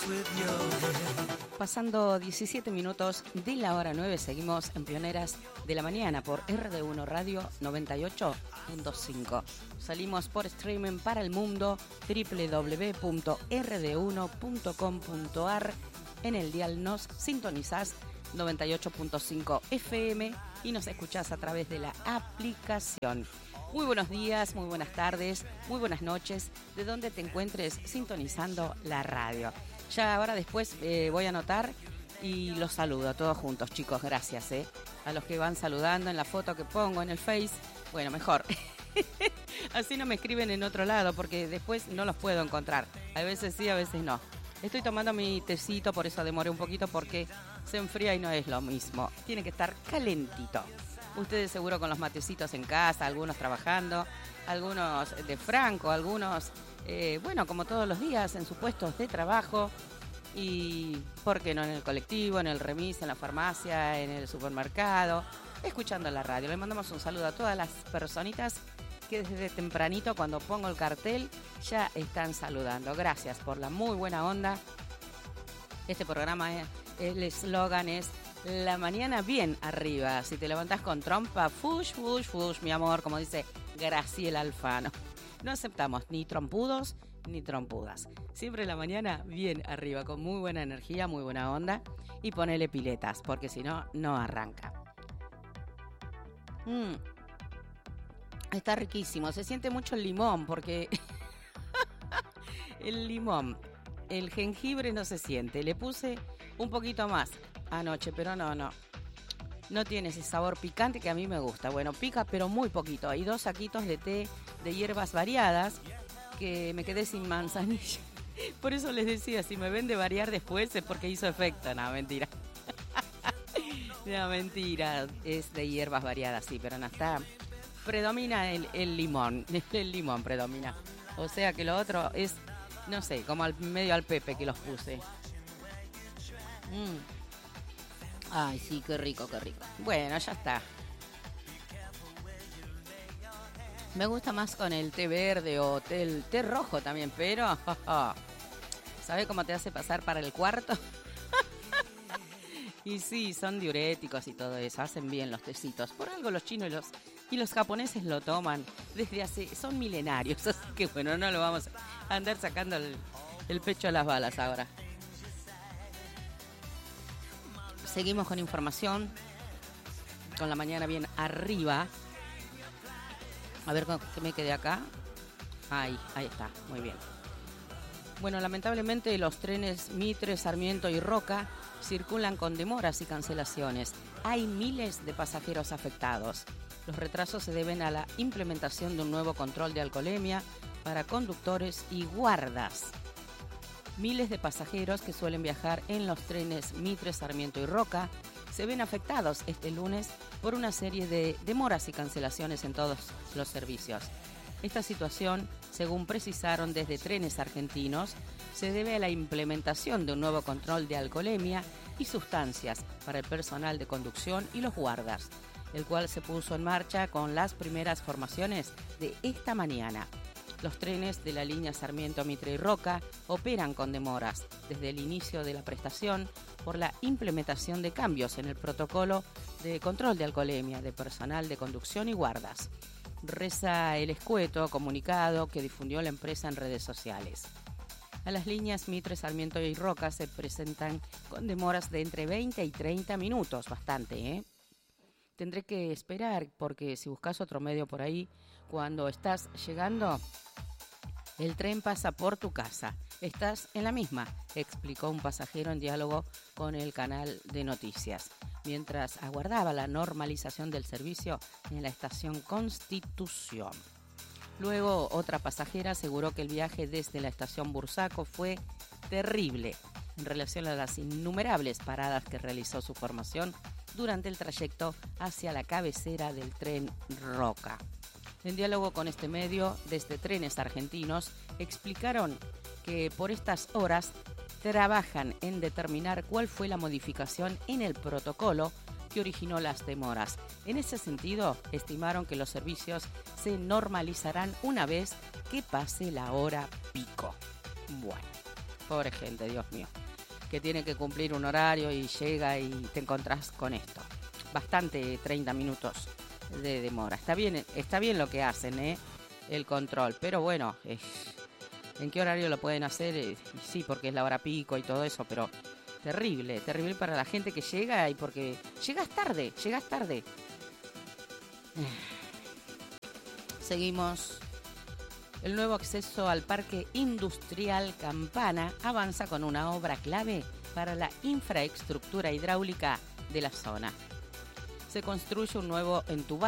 Pasando 17 minutos de la hora 9, seguimos en Pioneras de la Mañana por RD1 Radio 98.5. Salimos por streaming para el mundo, www.rd1.com.ar. En el dial nos sintonizás 98.5 FM y nos escuchás a través de la aplicación. Muy buenos días, muy buenas tardes, muy buenas noches, de donde te encuentres sintonizando la radio. Ya ahora después voy a anotar y los saludo a todos juntos, chicos, gracias, a los que van saludando en la foto que pongo en el Face. Bueno, mejor, así no me escriben en otro lado porque después no los puedo encontrar. A veces sí, a veces no. Estoy tomando mi tecito, por eso demoré un poquito porque se enfría y no es lo mismo. Tiene que estar calentito. Ustedes seguro con los matecitos en casa, algunos trabajando, algunos de franco, algunos, bueno, como todos los días, en sus puestos de trabajo. Y, ¿por qué no? En el colectivo, en el remis, en la farmacia, en el supermercado, escuchando la radio. Le mandamos un saludo a todas las personitas que desde tempranito, cuando pongo el cartel, ya están saludando. Gracias por la muy buena onda. Este programa, el eslogan es la mañana bien arriba. Si te levantás con trompa, fush, fush, fush, mi amor, como dice Graciela Alfano. No aceptamos ni trompudos ni trompudas. Siempre la mañana bien arriba, con muy buena energía, muy buena onda. Y ponele piletas, porque si no, no arranca. Está riquísimo. Se siente mucho el limón, porque el limón, el jengibre no se siente. Le puse un poquito más anoche, pero no tiene ese sabor picante que a mí me gusta. Bueno, pica, pero muy poquito. Hay 2 saquitos de té de hierbas variadas que me quedé sin manzanilla. Por eso les decía, si me ven de variar después es porque hizo efecto. No, mentira. No, mentira. Es de hierbas variadas, sí, pero no está. Predomina el limón. El limón predomina. O sea que lo otro es, no sé, como medio al pepe que los puse. Ay, sí, qué rico, qué rico. Bueno, ya está. Me gusta más con el té verde o el té rojo también, pero ¿sabe cómo te hace pasar para el cuarto? Y sí, son diuréticos y todo eso, hacen bien los tecitos. Por algo los chinos y los japoneses lo toman desde son milenarios, así que bueno, no lo vamos a andar sacando el pecho a las balas ahora. Seguimos con información, con la mañana bien arriba. A ver qué me quedé acá. Ahí está, muy bien. Bueno, lamentablemente los trenes Mitre, Sarmiento y Roca circulan con demoras y cancelaciones. Hay miles de pasajeros afectados. Los retrasos se deben a la implementación de un nuevo control de alcoholemia para conductores y guardas. Miles de pasajeros que suelen viajar en los trenes Mitre, Sarmiento y Roca se ven afectados este lunes por una serie de demoras y cancelaciones en todos los servicios. Esta situación, según precisaron desde Trenes Argentinos, se debe a la implementación de un nuevo control de alcoholemia y sustancias para el personal de conducción y los guardas, el cual se puso en marcha con las primeras formaciones de esta mañana. Los trenes de la línea Sarmiento, Mitre y Roca operan con demoras desde el inicio de la prestación por la implementación de cambios en el protocolo de control de alcoholemia de personal de conducción y guardas. Reza el escueto comunicado que difundió la empresa en redes sociales. A las líneas Mitre, Sarmiento y Roca se presentan con demoras de entre 20 y 30 minutos, bastante, Tendré que esperar porque si buscas otro medio por ahí, cuando estás llegando, el tren pasa por tu casa. Estás en la misma, explicó un pasajero en diálogo con el canal de noticias, mientras aguardaba la normalización del servicio en la estación Constitución. Luego, otra pasajera aseguró que el viaje desde la estación Bursaco fue terrible en relación a las innumerables paradas que realizó su formación durante el trayecto hacia la cabecera del tren Roca. En diálogo con este medio, desde Trenes Argentinos, explicaron que por estas horas trabajan en determinar cuál fue la modificación en el protocolo que originó las demoras. En ese sentido, estimaron que los servicios se normalizarán una vez que pase la hora pico. Bueno, Pobre gente, Dios mío, que tiene que cumplir un horario y llega y te encontrás con esto. Bastante 30 minutos de demora. Está bien lo que hacen, el control, pero bueno, ¿en qué horario lo pueden hacer? Sí, porque es la hora pico y todo eso, pero terrible para la gente que llega y porque llegas tarde. Seguimos. El nuevo acceso al Parque Industrial Campana avanza con una obra clave para la infraestructura hidráulica de la zona. Se construye un nuevo entubado